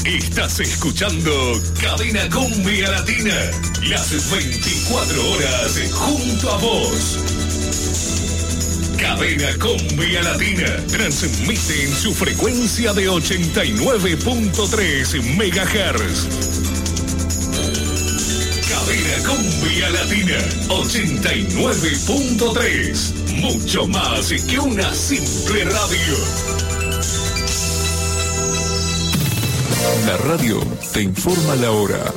Estás escuchando Cadena Cumbia Latina. Las 24 horas junto a vos. Cadena Cumbia Latina transmite en su frecuencia de 89.3 MHz. Cadena Cumbia Latina 89.3. Mucho más que una simple radio. La radio te informa la hora.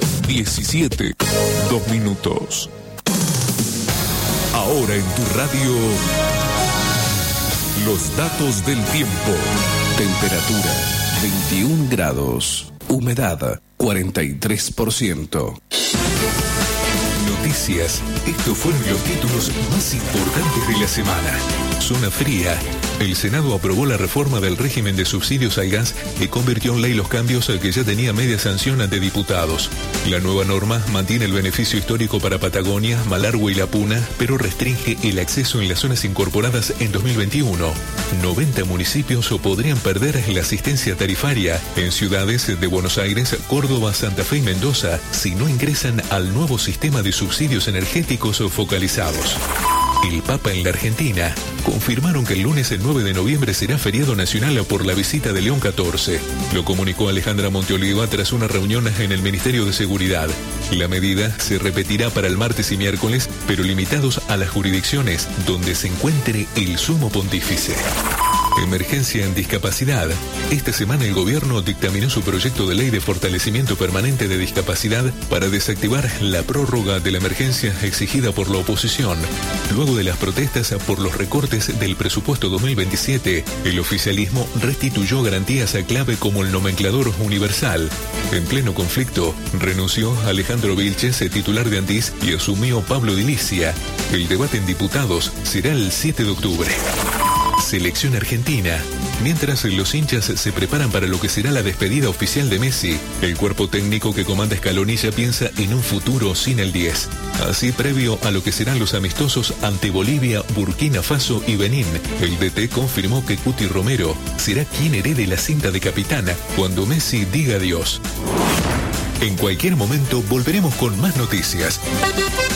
17:02. Ahora en tu radio, los datos del tiempo. Temperatura 21 grados. Humedad 43%. Noticias. Estos fueron los títulos más importantes de la semana. Zona fría. El Senado aprobó la reforma del régimen de subsidios al gas que convirtió en ley los cambios que ya tenía media sanción ante diputados. La nueva norma mantiene el beneficio histórico para Patagonia, Malargüe y La Puna, pero restringe el acceso en las zonas incorporadas en 2021. 90 municipios podrían perder la asistencia tarifaria en ciudades de Buenos Aires, Córdoba, Santa Fe y Mendoza si no ingresan al nuevo sistema de subsidios energéticos focalizados. El Papa en la Argentina. Confirmaron que el lunes 9 de noviembre será feriado nacional por la visita de León XIV. Lo comunicó Alejandra Monteoliva tras una reunión en el Ministerio de Seguridad. La medida se repetirá para el martes y miércoles, pero limitados a las jurisdicciones donde se encuentre el sumo pontífice. Emergencia en discapacidad. Esta semana el gobierno dictaminó su proyecto de ley de fortalecimiento permanente de discapacidad para desactivar la prórroga de la emergencia exigida por la oposición. Luego de las protestas por los recortes del presupuesto 2027, el oficialismo restituyó garantías a clave como el nomenclador universal. En pleno conflicto, renunció Alejandro Vilches, titular de Andís, y asumió Pablo Dilicia. El debate en diputados será el 7 de octubre. Selección Argentina. Mientras los hinchas se preparan para lo que será la despedida oficial de Messi, el cuerpo técnico que comanda Scaloni ya piensa en un futuro sin el 10. Así, previo a lo que serán los amistosos ante Bolivia, Burkina Faso y Benín, el DT confirmó que Cuti Romero será quien herede la cinta de capitana cuando Messi diga adiós. En cualquier momento volveremos con más noticias.